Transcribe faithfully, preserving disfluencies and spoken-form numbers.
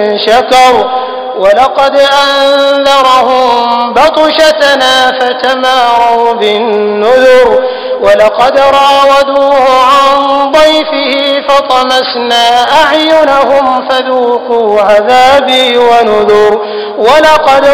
شكر ولقد أنذرهم بطشتنا فتماروا بالنذر ولقد راودوه عن ضيفه فطمسنا أعينهم فذوقوا عذابي ونذر ولقد